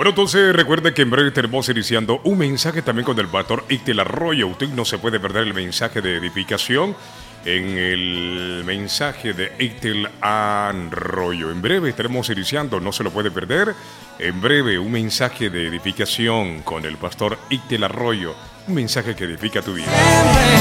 Bueno, entonces recuerde que en breve tenemos iniciando un mensaje también con el pastor Ictel Arroyo. Usted no se puede perder el mensaje de edificación en el mensaje de Ictel Arroyo. En breve estaremos iniciando, no se lo puede perder. En breve un mensaje de edificación con el pastor Ictel Arroyo. Un mensaje que edifica tu vida.